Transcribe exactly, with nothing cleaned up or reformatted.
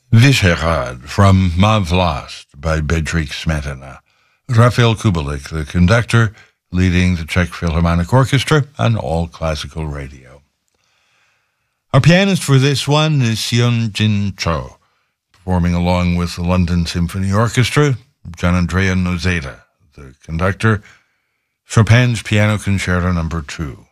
Vyšehrad from Ma Vlast by Bedřich Smetana. Rafael Kubelik, the conductor, leading the Czech Philharmonic Orchestra on All Classical Radio. Our pianist for this one is Seon-Jin Cho, performing along with the London Symphony Orchestra, Gianandrea Noseda, the conductor, Chopin's Piano Concerto Number two.